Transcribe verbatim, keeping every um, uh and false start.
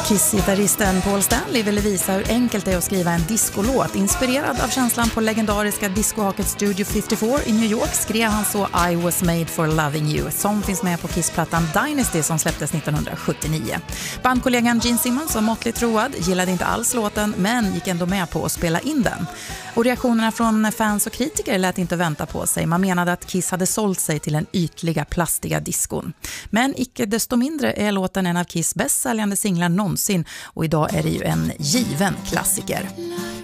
Kiss-gitarristen Paul Stanley ville visa hur enkelt det är att skriva en discolåt. Inspirerad av känslan på legendariska discohaket Studio femtiofyra i New York skrev han så I was made for loving you, som finns med på Kiss-plattan Dynasty som släpptes nittonhundrasjuttionio. Bandkollegan Gene Simmons, som måttligt troad, gillade inte alls låten men gick ändå med på att spela in den. Och reaktionerna från fans och kritiker lät inte vänta på sig. Man menade att Kiss hade sålt sig till den ytliga, plastiga diskon. Men icke desto mindre är låten en av Kiss bäst säljande singlar någonsin och idag är det ju en given klassiker.